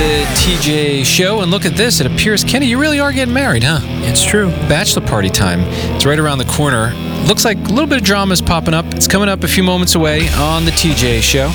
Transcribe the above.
the TJ Show, and look at this. It appears, Kenny, you really are getting married, huh? It's true. Bachelor party time. It's right around the corner. Looks like a little bit of drama is popping up. It's coming up a few moments away on the TJ Show.